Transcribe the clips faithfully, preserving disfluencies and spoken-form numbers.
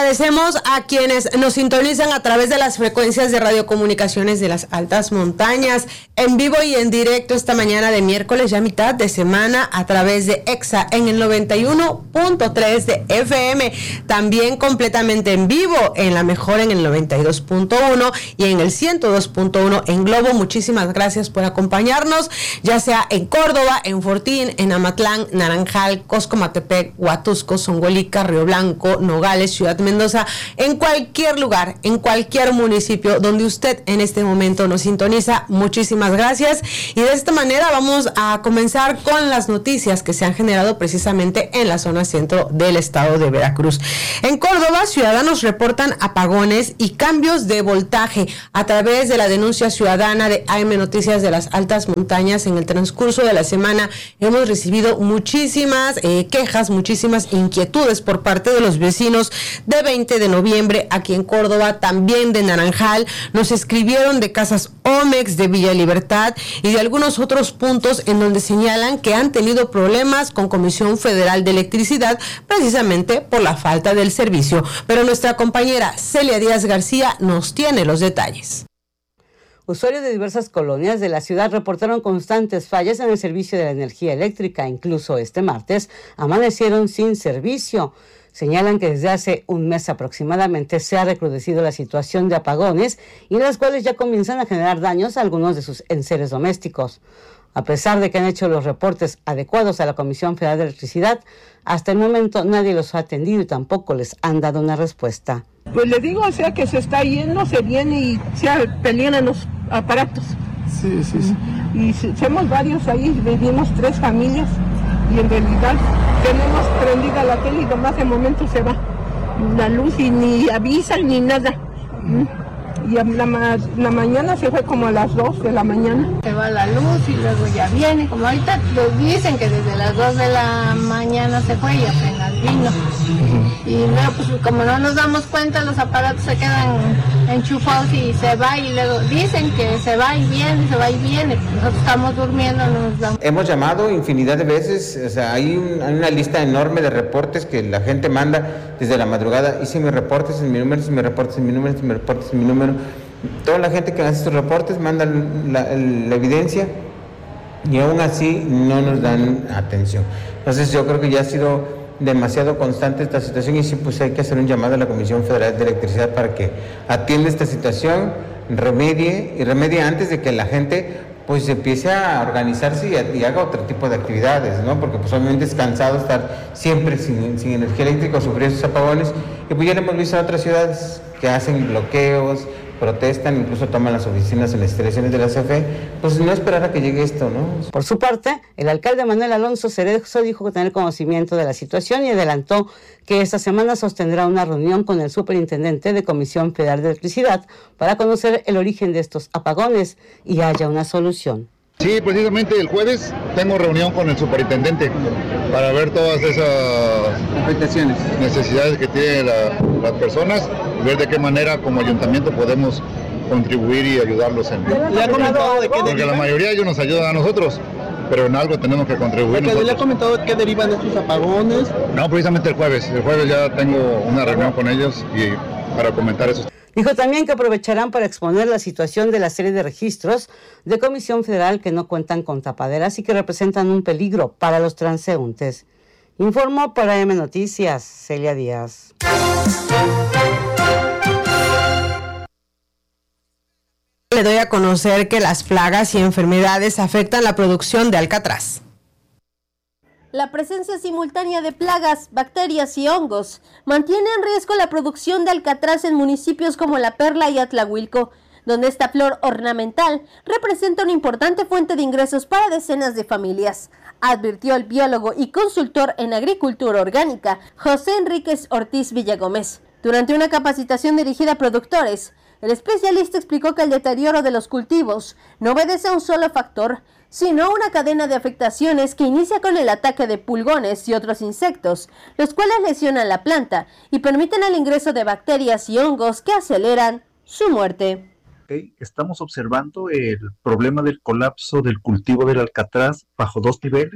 Agradecemos a quienes nos sintonizan a través de las frecuencias de radiocomunicaciones de las altas montañas, en vivo y en directo esta mañana de miércoles, ya mitad de semana, a través de EXA en el noventa y uno punto tres de F M, también completamente en vivo en La Mejor en el noventa y dos punto uno y en el ciento dos punto uno en Globo. Muchísimas gracias por acompañarnos, ya sea en Córdoba, en Fortín, en Amatlán, Naranjal, Coscomatepec, Huatusco, Zonguelica, Río Blanco, Nogales, Ciudad Mendoza, en cualquier lugar, en cualquier municipio donde usted en este momento nos sintoniza. Muchísimas gracias, y de esta manera vamos a comenzar con las noticias que se han generado precisamente en la zona centro del estado de Veracruz. En Córdoba, ciudadanos reportan apagones y cambios de voltaje. A través de la denuncia ciudadana de A M Noticias de las Altas Montañas, en el transcurso de la semana hemos recibido muchísimas eh, quejas, muchísimas inquietudes por parte de los vecinos de veinte de noviembre aquí en Córdoba, también de Naranjal. Nos escribieron de Casas Omex, de Villa Libertad y de algunos otros puntos en donde señalan que han tenido problemas con Comisión Federal de Electricidad precisamente por la falta del servicio. Pero nuestra compañera Celia Díaz García nos tiene los detalles. Usuarios de diversas colonias de la ciudad reportaron constantes fallas en el servicio de la energía eléctrica. Incluso este martes amanecieron sin servicio. Señalan que desde hace un mes aproximadamente se ha recrudecido la situación de apagones y las cuales ya comienzan a generar daños a algunos de sus enseres domésticos. A pesar de que han hecho los reportes adecuados a la Comisión Federal de Electricidad, hasta el momento nadie los ha atendido y tampoco les han dado una respuesta. Pues le digo, o sea, que se está yendo, se viene y se pelean en los aparatos. Sí, sí, sí. Y somos varios ahí, vivimos tres familias y en realidad tenemos prendida la tele y nomás de momento se va la luz y ni avisan ni nada. ¿Mm? Y a la, ma- la mañana se fue como a las dos de la mañana. Se va la luz y luego ya viene, como ahorita nos dicen que desde las dos de la mañana se fue y apenas vino. Y luego pues como no nos damos cuenta, los aparatos se quedan enchufados y se va, y luego dicen que se va y viene, se va y viene. Nosotros estamos durmiendo, no nos damos. Hemos llamado infinidad de veces, o sea, hay, un, hay una lista enorme de reportes que la gente manda desde la madrugada. Hice mis reportes en mi número, hice mis reportes en mi número, hice mis reportes en mi número. Toda la gente que hace estos reportes manda la, la evidencia y aún así no nos dan atención. Entonces yo creo que ya ha sido demasiado constante esta situación y sí, pues hay que hacer un llamado a la Comisión Federal de Electricidad para que atienda esta situación, remedie y remedie antes de que la gente pues empiece a organizarse y, y haga otro tipo de actividades, ¿no? Porque pues obviamente es cansado estar siempre sin, sin energía eléctrica o sufrir esos apagones, y pues ya lo hemos visto en otras ciudades que hacen bloqueos, protestan, incluso toman las oficinas en las instalaciones de la C F E, pues no esperar a que llegue esto, ¿no? Por su parte, el alcalde Manuel Alonso Cerezo dijo que tener conocimiento de la situación y adelantó que esta semana sostendrá una reunión con el superintendente de Comisión Federal de Electricidad para conocer el origen de estos apagones y haya una solución. Sí, precisamente el jueves tengo reunión con el superintendente para ver todas esas afectaciones, necesidades que tienen la, las personas, ver de qué manera como ayuntamiento podemos contribuir y ayudarlos en... ¿Le ha comentado de qué Porque derivan? la mayoría de ellos nos ayudan a nosotros, pero en algo tenemos que contribuir nosotros. ¿Le ha comentado de qué derivan estos apagones? No, precisamente el jueves. El jueves ya tengo una reunión con ellos y para comentar eso. Dijo también que aprovecharán para exponer la situación de la serie de registros de Comisión Federal que no cuentan con tapaderas y que representan un peligro para los transeúntes. Informó para M Noticias, Celia Díaz. Le doy a conocer que las plagas y enfermedades afectan la producción de alcatraz. La presencia simultánea de plagas, bacterias y hongos mantiene en riesgo la producción de alcatraz en municipios como La Perla y Atlahuilco, donde esta flor ornamental representa una importante fuente de ingresos para decenas de familias, advirtió el biólogo y consultor en agricultura orgánica José Enríquez Ortiz Villagómez. Durante una capacitación dirigida a productores, el especialista explicó que el deterioro de los cultivos no obedece a un solo factor, sino una cadena de afectaciones que inicia con el ataque de pulgones y otros insectos, los cuales lesionan la planta y permiten el ingreso de bacterias y hongos que aceleran su muerte. Okay. Estamos observando el problema del colapso del cultivo del alcatraz bajo dos niveles.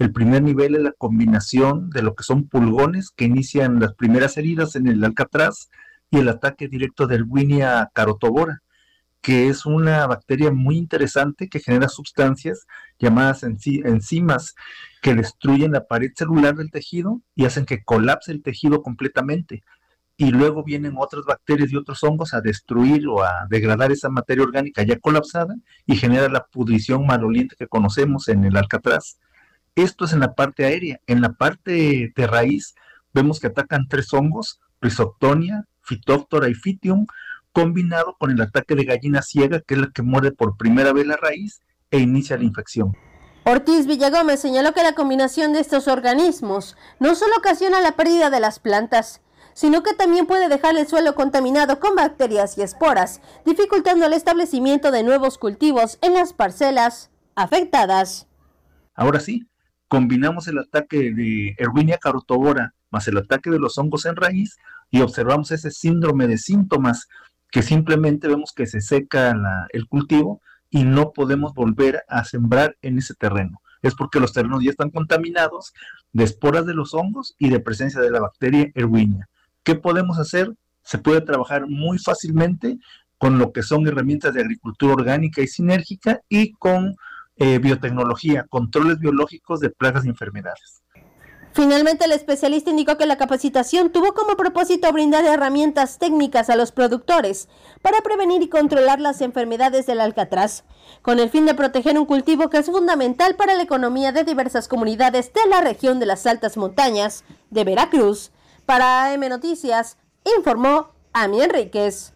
El primer nivel es la combinación de lo que son pulgones que inician las primeras heridas en el alcatraz y el ataque directo del Erwinia carotovora, que es una bacteria muy interesante que genera sustancias llamadas enzi- enzimas que destruyen la pared celular del tejido y hacen que colapse el tejido completamente. Y luego vienen otras bacterias y otros hongos a destruir o a degradar esa materia orgánica ya colapsada y genera la pudrición maloliente que conocemos en el alcatraz. Esto es en la parte aérea. En la parte de raíz vemos que atacan tres hongos, Rhizoctonia, Phytophthora y Phytium, combinado con el ataque de gallina ciega, que es la que muerde por primera vez la raíz e inicia la infección. Ortiz Villagómez señaló que la combinación de estos organismos no solo ocasiona la pérdida de las plantas, sino que también puede dejar el suelo contaminado con bacterias y esporas, dificultando el establecimiento de nuevos cultivos en las parcelas afectadas. Ahora sí, combinamos el ataque de Erwinia carotovora más el ataque de los hongos en raíz y observamos ese síndrome de síntomas que simplemente vemos que se seca la, el cultivo y no podemos volver a sembrar en ese terreno. Es porque los terrenos ya están contaminados de esporas de los hongos y de presencia de la bacteria Erwinia. ¿Qué podemos hacer? Se puede trabajar muy fácilmente con lo que son herramientas de agricultura orgánica y sinérgica y con eh, biotecnología, controles biológicos de plagas y enfermedades. Finalmente, el especialista indicó que la capacitación tuvo como propósito brindar herramientas técnicas a los productores para prevenir y controlar las enfermedades del alcatraz, con el fin de proteger un cultivo que es fundamental para la economía de diversas comunidades de la región de las altas montañas de Veracruz. Para A M Noticias, informó Ami Enríquez.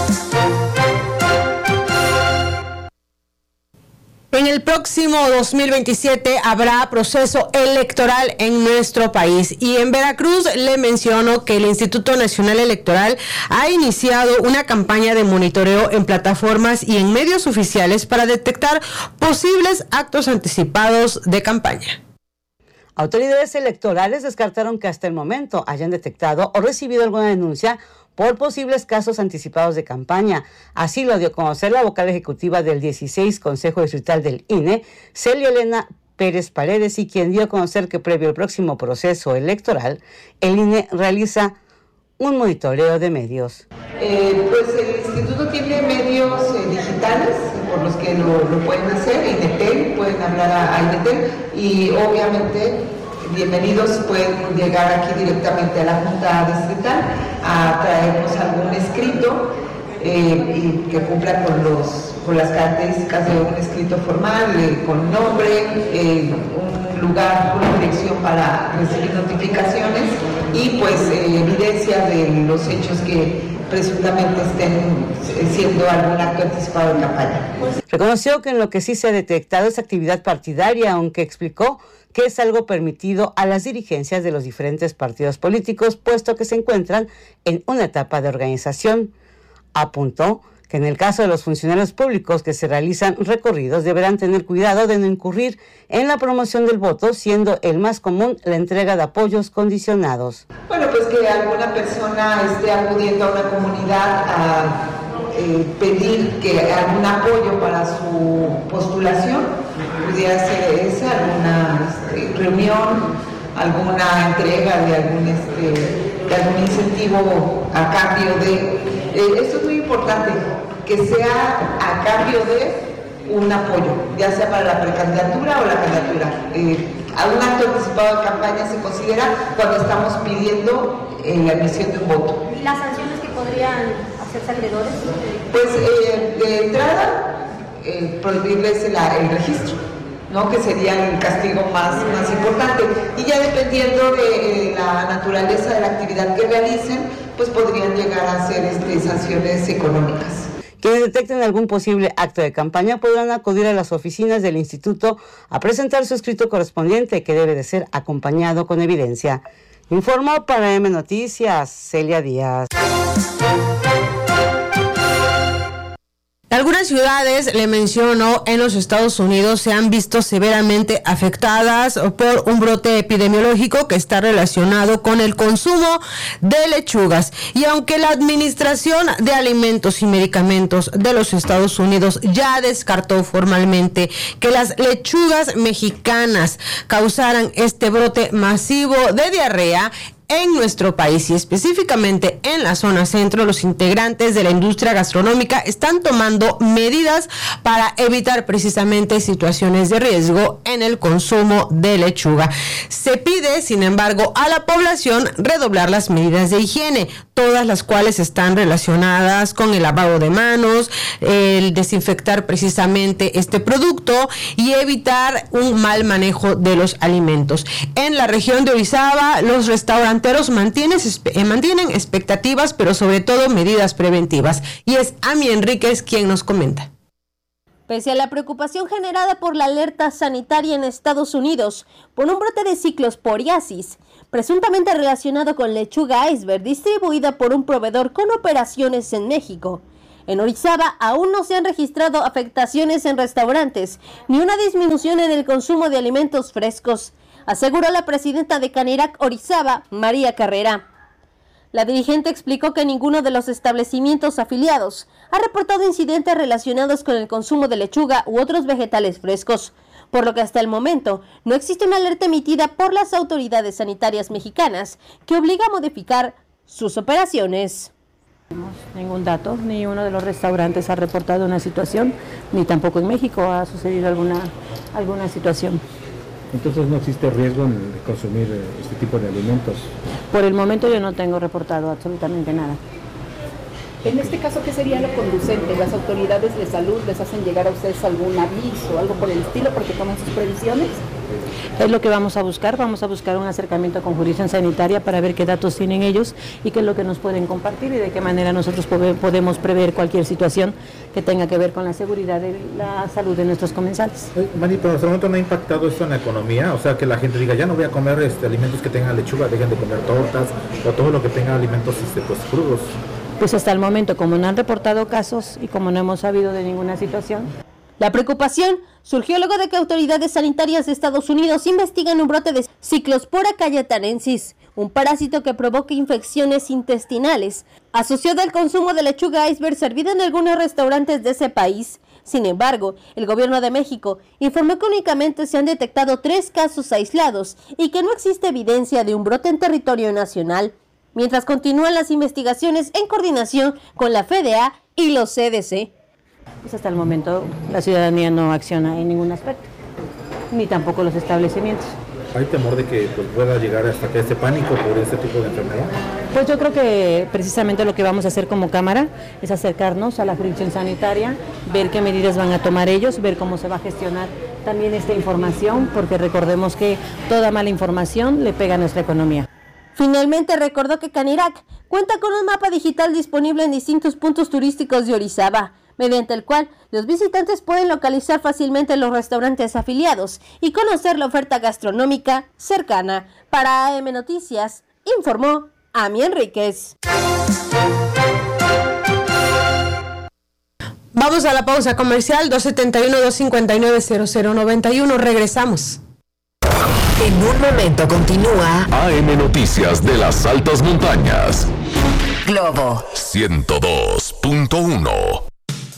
En el próximo dos mil veintisiete habrá proceso electoral en nuestro país y en Veracruz le menciono que el Instituto Nacional Electoral ha iniciado una campaña de monitoreo en plataformas y en medios oficiales para detectar posibles actos anticipados de campaña. Autoridades electorales descartaron que hasta el momento hayan detectado o recibido alguna denuncia por posibles casos anticipados de campaña. Así lo dio a conocer la vocal ejecutiva del dieciséis Consejo Distrital del I N E, Celia Elena Pérez Paredes, y quien dio a conocer que previo al próximo proceso electoral, el I N E realiza un monitoreo de medios. Eh, pues el instituto tiene medios eh, digitales por los que lo, lo pueden hacer, INETEL, pueden hablar a, a INETEL y obviamente bienvenidos, pueden llegar aquí directamente a la Junta Distrital a traernos algún escrito eh, y que cumpla con, los, con las características de un escrito formal, eh, con nombre, eh, un lugar, una dirección para recibir notificaciones y pues eh, evidencia de los hechos que presuntamente estén siendo algún acto anticipado de campaña. Reconoció que en lo que sí se ha detectado es actividad partidaria, aunque explicó que es algo permitido a las dirigencias de los diferentes partidos políticos, puesto que se encuentran en una etapa de organización. Apuntó que en el caso de los funcionarios públicos que se realizan recorridos deberán tener cuidado de no incurrir en la promoción del voto, siendo el más común la entrega de apoyos condicionados. Bueno, pues que alguna persona esté acudiendo a una comunidad a eh, pedir que algún apoyo para su postulación, pudiera ser esa, alguna este, reunión, alguna entrega de algún, este, de algún incentivo a cambio de... Eh, esto es muy importante, que sea a cambio de un apoyo, ya sea para la precandidatura o la candidatura. Eh, algún acto anticipado de campaña se considera cuando estamos pidiendo eh, la emisión de un voto. ¿Y las sanciones que podrían hacerse acreedores? Pues eh, de entrada, eh, prohibirles el, el registro, ¿no? Que sería el castigo más, más importante. Y ya dependiendo de eh, la naturaleza de la actividad que realicen, pues podrían llegar a ser este, sanciones económicas. Quienes detecten algún posible acto de campaña podrán acudir a las oficinas del instituto a presentar su escrito correspondiente, que debe de ser acompañado con evidencia. Informó para M Noticias, Celia Díaz. La Algunas ciudades, le menciono, en los Estados Unidos se han visto severamente afectadas por un brote epidemiológico que está relacionado con el consumo de lechugas. Y aunque la Administración de Alimentos y Medicamentos de los Estados Unidos ya descartó formalmente que las lechugas mexicanas causaran este brote masivo de diarrea en nuestro país y específicamente en la zona centro, los integrantes de la industria gastronómica están tomando medidas para evitar precisamente situaciones de riesgo en el consumo de lechuga. Se pide, sin embargo, a la población redoblar las medidas de higiene, todas las cuales están relacionadas con el lavado de manos, el desinfectar precisamente este producto y evitar un mal manejo de los alimentos. En la región de Orizaba, los restauranteros mantienen, mantienen expectativas, pero sobre todo medidas preventivas. Y es Ami Enríquez quien nos comenta. Pese a la preocupación generada por la alerta sanitaria en Estados Unidos por un brote de ciclosporiasis, presuntamente relacionado con lechuga iceberg distribuida por un proveedor con operaciones en México, en Orizaba aún no se han registrado afectaciones en restaurantes ni una disminución en el consumo de alimentos frescos, aseguró la presidenta de Canirac Orizaba, María Carrera. La dirigente explicó que ninguno de los establecimientos afiliados ha reportado incidentes relacionados con el consumo de lechuga u otros vegetales frescos, por lo que hasta el momento no existe una alerta emitida por las autoridades sanitarias mexicanas que obliga a modificar sus operaciones. No tenemos ningún dato, ni uno de los restaurantes ha reportado una situación, ni tampoco en México ha sucedido alguna, alguna situación. Entonces no existe riesgo en consumir este tipo de alimentos. Por el momento yo no tengo reportado absolutamente nada. En este caso, ¿qué sería lo conducente? ¿Las autoridades de salud les hacen llegar a ustedes algún aviso o algo por el estilo porque toman sus previsiones? Es lo que vamos a buscar, vamos a buscar un acercamiento con jurisdicción sanitaria para ver qué datos tienen ellos y qué es lo que nos pueden compartir y de qué manera nosotros podemos prever cualquier situación que tenga que ver con la seguridad de la salud de nuestros comensales. Mani, pero hasta el momento no ha impactado esto en la economía, o sea, que la gente diga, ya no voy a comer este, alimentos que tengan lechuga, dejen de comer tortas o todo lo que tenga alimentos este, pues, crudos. Pues hasta el momento, como no han reportado casos y como no hemos sabido de ninguna situación. La preocupación surgió luego de que autoridades sanitarias de Estados Unidos investigan un brote de Cyclospora cayetanensis, un parásito que provoca infecciones intestinales, asociado al consumo de lechuga iceberg servida en algunos restaurantes de ese país. Sin embargo, el gobierno de México informó que únicamente se han detectado tres casos aislados y que no existe evidencia de un brote en territorio nacional, mientras continúan las investigaciones en coordinación con la F D A y los C D C. Pues hasta el momento la ciudadanía no acciona en ningún aspecto, ni tampoco los establecimientos. ¿Hay temor de que pues, pueda llegar hasta que este pánico por este tipo de enfermedad? Pues yo creo que precisamente lo que vamos a hacer como Cámara es acercarnos a la jurisdicción sanitaria, ver qué medidas van a tomar ellos, ver cómo se va a gestionar también esta información, porque recordemos que toda mala información le pega a nuestra economía. Finalmente recordó que Canirac cuenta con un mapa digital disponible en distintos puntos turísticos de Orizaba, mediante el cual los visitantes pueden localizar fácilmente los restaurantes afiliados y conocer la oferta gastronómica cercana. Para A M Noticias, informó Ami Enríquez. Vamos a la pausa comercial, dos setenta y uno, dos cincuenta y nueve, cero cero noventa y uno. Regresamos. En un momento continúa A M Noticias de las Altas Montañas. Globo ciento dos punto uno.